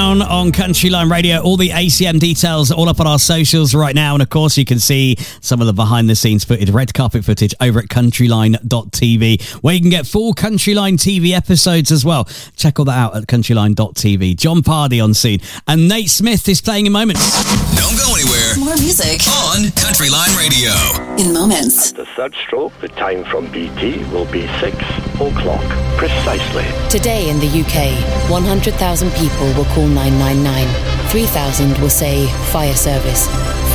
Down on Country Line Radio. All the ACM details are all up on our socials right now. And of course, you can see some of the behind the scenes footage, red carpet footage over at countryline.tv, where you can get full Countryline TV episodes as well. Check all that out at countryline.tv. John Pardy on scene. And Nate Smith is playing in moments. Don't go anywhere. More music on Countryline Radio. In moments. At the third stroke, the time from BT will be 6 o'clock precisely. Today in the UK, 100,000 people will call 999. 3,000 will say fire service.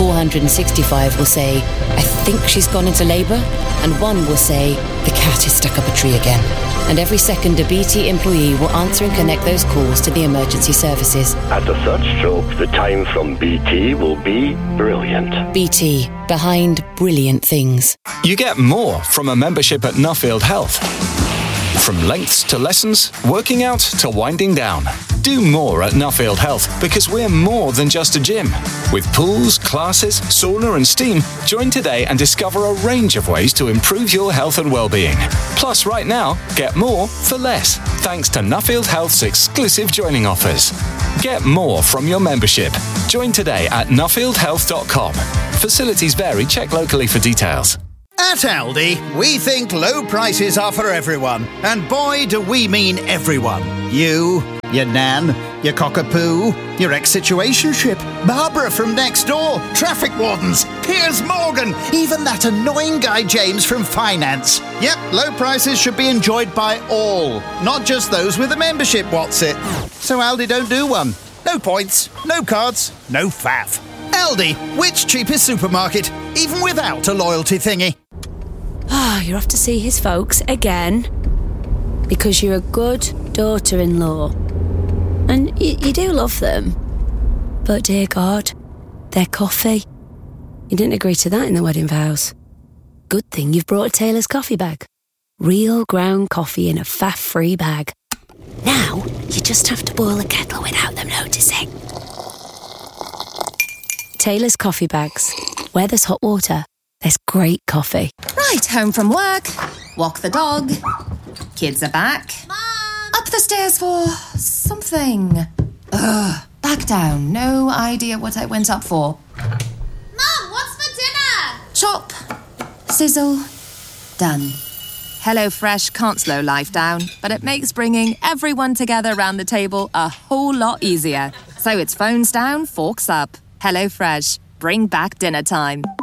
465 will say, I think she's gone into labour. And 1 will say, the cat is stuck up a tree again. And every second, a BT employee will answer and connect those calls to the emergency services. At the third stroke, the time from BT will be brilliant. BT, behind brilliant things. You get more from a membership at Nuffield Health. From lengths to lessons, working out to winding down. Do more at Nuffield Health because we're more than just a gym. With pools, classes, sauna and steam, join today and discover a range of ways to improve your health and well-being. Plus, right now, get more for less, thanks to Nuffield Health's exclusive joining offers. Get more from your membership. Join today at nuffieldhealth.com. Facilities vary. Check locally for details. At Aldi, we think low prices are for everyone. And boy, do we mean everyone. You, your nan, your cockapoo, your ex-situationship, Barbara from next door, traffic wardens, Piers Morgan, even that annoying guy James from finance. Yep, low prices should be enjoyed by all, not just those with a membership, what's it? So Aldi don't do one. No points, no cards, no faff. Aldi, which cheapest supermarket, even without a loyalty thingy. You're off to see his folks again because you're a good daughter-in-law. And you do love them. But, dear God, their coffee. You didn't agree to that in the wedding vows. Good thing you've brought a Taylor's coffee bag. Real ground coffee in a faff-free bag. Now, you just have to boil the kettle without them noticing. Taylor's coffee bags. Where there's hot water, there's great coffee. Right, home from work. Walk the dog. Kids are back. Mom! Up the stairs for something. Ugh, back down. No idea what I went up for. Mom, what's for dinner? Chop. Sizzle. Done. HelloFresh can't slow life down, but it makes bringing everyone together around the table a whole lot easier. So it's phones down, forks up. HelloFresh. Bring back dinner time.